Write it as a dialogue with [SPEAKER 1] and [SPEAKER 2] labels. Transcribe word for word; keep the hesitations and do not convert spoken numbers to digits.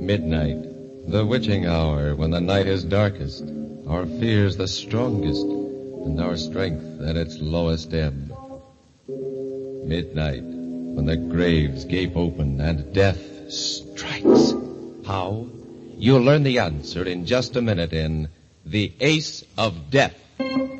[SPEAKER 1] Midnight, the witching hour, when the night is darkest, our fears the strongest, and our strength at its lowest ebb. Midnight, when the graves gape open and death strikes. How? You'll learn the answer in just a minute in The Ace of Death.